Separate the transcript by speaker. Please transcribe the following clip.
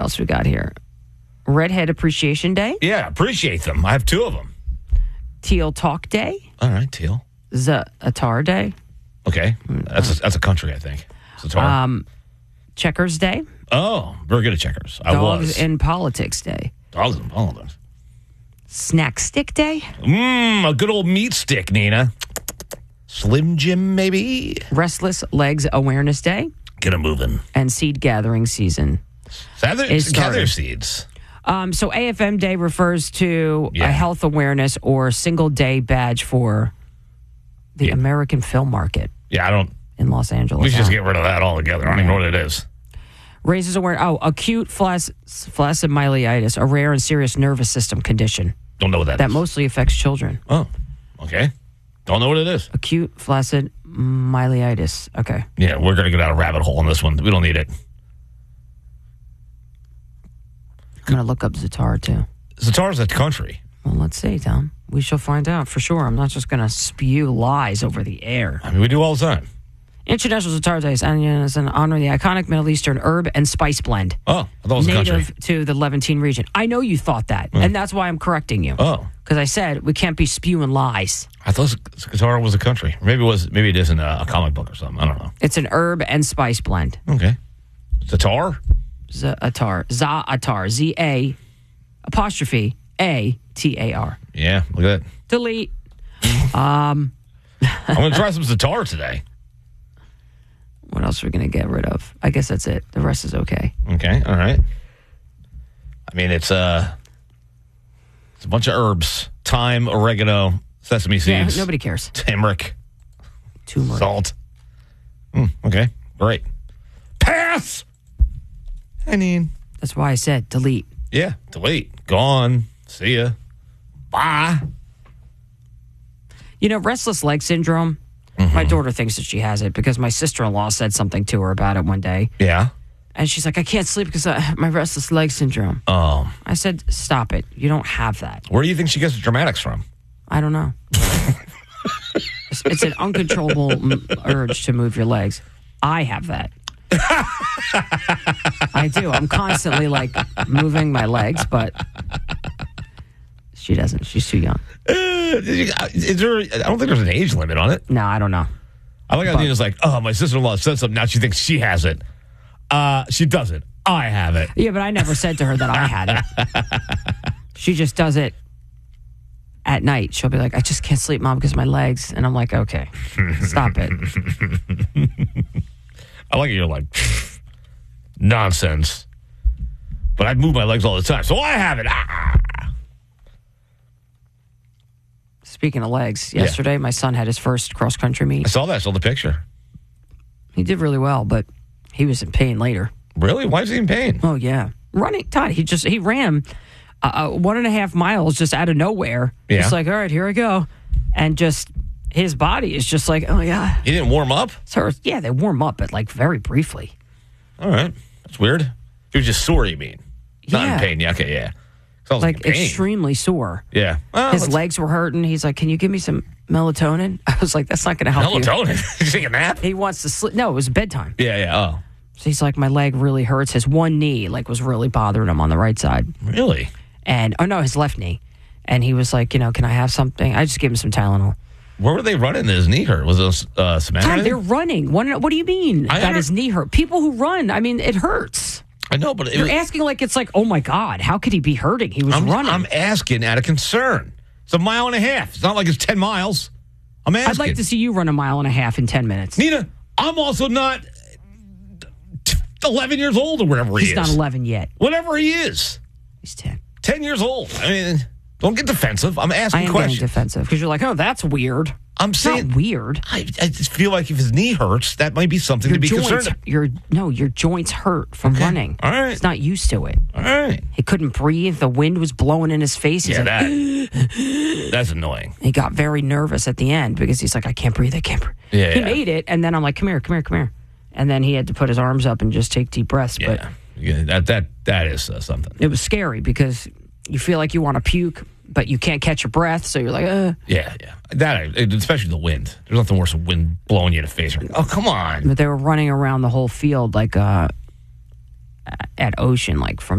Speaker 1: else we got here? Redhead Appreciation Day.
Speaker 2: Yeah, appreciate them. I have 2 of them.
Speaker 1: Teal Talk Day.
Speaker 2: All right, teal.
Speaker 1: Za'atar Day.
Speaker 2: Okay, that's a country, I think. Za'atar.
Speaker 1: Checkers Day.
Speaker 2: Oh, very good at checkers.
Speaker 1: Dogs in Politics Day.
Speaker 2: Dogs in Politics.
Speaker 1: Snack Stick Day.
Speaker 2: A good old meat stick, Nina. Slim Jim, maybe.
Speaker 1: Restless Legs Awareness Day.
Speaker 2: Get 'em moving.
Speaker 1: And seed gathering season.
Speaker 2: Gather seeds.
Speaker 1: So AFM Day refers to a health awareness or single day badge for the American film market.
Speaker 2: Yeah, I don't.
Speaker 1: In Los Angeles.
Speaker 2: We should just get rid of that altogether. I don't even know what it is.
Speaker 1: Raises awareness. Acute flaccid a rare and serious nervous system condition.
Speaker 2: Don't know what that is.
Speaker 1: That mostly affects children.
Speaker 2: Oh, okay. Don't know what it is.
Speaker 1: Acute flaccid myelitis. Okay.
Speaker 2: Yeah, we're going to get out a rabbit hole on this one. We don't need it.
Speaker 1: I'm going to look up Za'atar, too.
Speaker 2: Za'atar's a country.
Speaker 1: Well, let's see, Tom. We shall find out for sure. I'm not just going to spew lies over the air.
Speaker 2: I mean, we do all the time.
Speaker 1: International Za'atar Day is in honor of the iconic Middle Eastern herb and spice blend.
Speaker 2: Oh, I thought it was a country.
Speaker 1: Native to the Levantine region. I know you thought that, and that's why I'm correcting you.
Speaker 2: Oh.
Speaker 1: Because I said we can't be spewing lies.
Speaker 2: I thought Za'atar was a country. Maybe it is in a comic book or something. I don't know.
Speaker 1: It's an herb and spice blend.
Speaker 2: Okay. Za'atar?
Speaker 1: Za'atar. Z-A''A''T-A''R.
Speaker 2: Yeah, look at that.
Speaker 1: Delete.
Speaker 2: I'm going to try some Za'atar today.
Speaker 1: What else are we going to get rid of? I guess that's it. The rest is okay.
Speaker 2: Okay, all right. I mean, it's a bunch of herbs. Thyme, oregano, sesame seeds.
Speaker 1: Yeah, nobody cares.
Speaker 2: Turmeric.
Speaker 1: Turmeric.
Speaker 2: Salt. Okay, great. Pass! I mean.
Speaker 1: That's why I said delete.
Speaker 2: Yeah, delete. Gone. See ya. Bye.
Speaker 1: You know, restless leg syndrome, my daughter thinks that she has it because my sister-in-law said something to her about it one day.
Speaker 2: Yeah.
Speaker 1: And she's like, I can't sleep because I have my restless leg syndrome.
Speaker 2: Oh.
Speaker 1: I said, stop it. You don't have that.
Speaker 2: Where do you think she gets the dramatics from?
Speaker 1: I don't know. It's an uncontrollable urge to move your legs. I have that. I do. I'm constantly like moving my legs, but she doesn't. She's too young.
Speaker 2: Is there? I don't think there's an age limit on it.
Speaker 1: No, I don't know.
Speaker 2: I like how Nina's like, oh, my sister-in-law said something. Now she thinks she has it. She doesn't. I have it.
Speaker 1: Yeah, but I never said to her that I had it. She just does it at night. She'll be like, I just can't sleep, Mom, because of my legs. And I'm like, okay, stop it.
Speaker 2: I like it. You're like, nonsense. But I move my legs all the time, so I have it.
Speaker 1: Speaking of legs, yesterday my son had his first cross-country meet.
Speaker 2: I saw that. I saw the picture.
Speaker 1: He did really well, but he was in pain later.
Speaker 2: Really? Why is he in pain?
Speaker 1: Oh, yeah. Running, Todd, he ran 1.5 miles just out of nowhere.
Speaker 2: Yeah.
Speaker 1: Just like, all right, here I go. And just his body is just like, oh, yeah.
Speaker 2: He didn't warm up?
Speaker 1: So, yeah, they warm up, but like very briefly.
Speaker 2: All right. That's weird. He was just sore, you mean? Not in pain. Yeah, okay, yeah. Sounds like in pain.
Speaker 1: Extremely sore.
Speaker 2: Yeah. Well,
Speaker 1: his legs were hurting. He's like, can you give me some melatonin? I was like, that's not going to help you.
Speaker 2: Melatonin? Did you take a nap?
Speaker 1: He wants to sleep. No, it was bedtime.
Speaker 2: Yeah, oh.
Speaker 1: So he's like, my leg really hurts. His one knee was really bothering him on the right side.
Speaker 2: Really?
Speaker 1: And, his left knee. And he was like, can I have something? I just gave him some Tylenol.
Speaker 2: Where were they running that his knee hurt? Was it cement?
Speaker 1: God, they're running. What do you mean that his knee hurt? People who run, it hurts.
Speaker 2: I know, but
Speaker 1: you're asking like it's like, oh my God, how could he be hurting? He was running.
Speaker 2: I'm asking out of concern. It's 1.5 miles. It's not like it's 10 miles. I'm asking.
Speaker 1: I'd like to see you run 1.5 miles in 10 minutes.
Speaker 2: Nina, I'm also not 11 years old or whatever he is.
Speaker 1: He's not 11 yet.
Speaker 2: Whatever he is.
Speaker 1: He's 10.
Speaker 2: 10 years old. I mean, don't get defensive. I'm asking questions. I am
Speaker 1: getting defensive because you're like, oh, that's weird.
Speaker 2: I'm saying
Speaker 1: it's not weird.
Speaker 2: I just feel like if his knee hurts, that might be something to be concerned about.
Speaker 1: Your joints hurt from running.
Speaker 2: All right.
Speaker 1: He's not used to it.
Speaker 2: All right.
Speaker 1: He couldn't breathe. The wind was blowing in his face. He's
Speaker 2: that's annoying.
Speaker 1: He got very nervous at the end because he's like, I can't breathe.
Speaker 2: Yeah.
Speaker 1: He made it, and then I'm like, come here. And then he had to put his arms up and just take deep breaths.
Speaker 2: Yeah. That is something.
Speaker 1: It was scary because you feel like you want to puke, but you can't catch your breath, so you're like,
Speaker 2: Yeah. That, especially the wind. There's nothing worse than wind blowing you in the face. Oh, come on.
Speaker 1: But they were running around the whole field like at Ocean, like from